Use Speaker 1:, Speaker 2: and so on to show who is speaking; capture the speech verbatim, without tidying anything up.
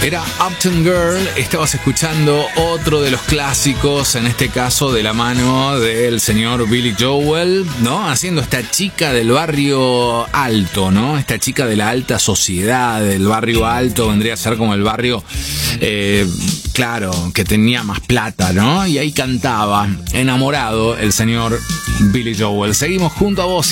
Speaker 1: Era Uptown Girl, estabas escuchando otro de los clásicos, en este caso de la mano del señor Billy Joel, ¿no? Haciendo esta chica del barrio alto, ¿no? Esta chica de la alta sociedad, del barrio alto, vendría a ser como el barrio, eh, claro, que tenía más plata, ¿no? Y ahí cantaba, enamorado, el señor Billy Joel. Seguimos junto a vos.